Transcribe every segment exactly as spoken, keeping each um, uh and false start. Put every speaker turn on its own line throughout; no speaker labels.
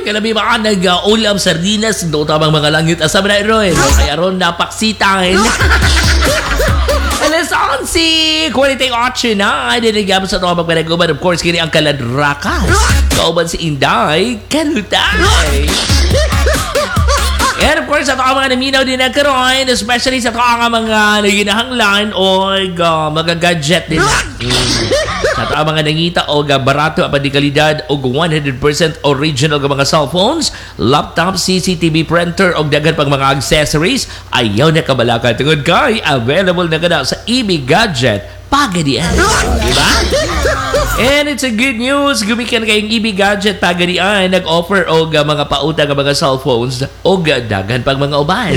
kalabi ba nag-ulam sardinas do tamang mga langit asa na ron. Kaya ron napaksitan. Alas onse, quality eight na. Dinigyan sa ito magpanaguban. Of course, kini ang Kaladrakas. Kauban si Inday Kalutay. And of course, sa ito ang mga naminaw din nagkaroon, especially sa ito ang mga naginahanglan o uh, mga gadget din. Sa ito ang mga nangita o uh, barato at padikalidad o one hundred percent original ng mga cellphones, laptop, C C T V printer o dagan pang mga accessories, ayaw na kabalakan. Tungod kay, available na kada sa E B Gadget Pagadian. Diba? And it's a good news. Gumikan kayong E B Gadget Pagadian. Nag-offer og uh, mga pauta ng mga cellphones o uh, dagan pang mga uban.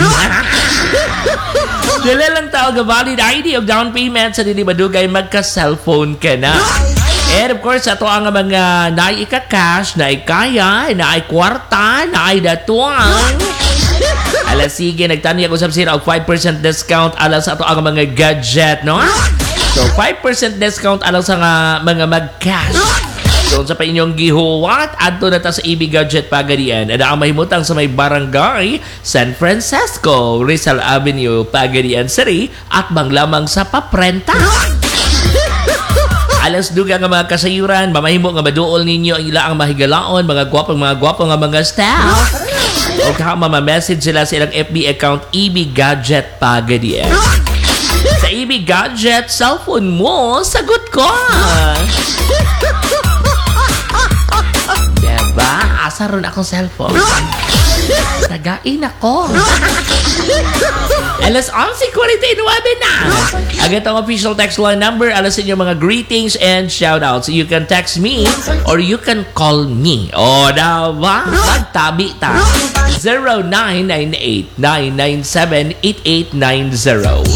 Dala lang tao ga valid I D o down payment sa dili madugay magka-cellphone ka na. And of course, ato ang mga naika-cash, naikaya, naikwarta, naidatuan. Alas sige, nagtani ako sa sira og five percent discount alas ato ang mga gadget, no? So, five percent discount alang sa nga, mga mag-cash. So, sa pa inyong gihuwat, adto na ta sa E B Gadget Pagadian. Ada ang mahimutang sa may barangay San Francisco, Rizal Avenue, Pagadian City, at bang lamang sa paprenta. Alas duga nga mga kasayuran, mamahimo nga maduol ninyo ang ila ang mahigalaon, mga gwapong mga gwapong nga mga staff. O kama ma-message sila sa ilang F B account E B Gadget Pagadian. Sa E B Gadget, cellphone mo, sagot ko. Diba? Asa ron akong cellphone. Tagain ako. Alas onse forty-nine na. Agad ang official text line number. Alas inyo mga greetings and shoutouts. You can text me or you can call me. O, diba? Magtabi ta. zero nine nine eight nine nine seven eight eight nine zero.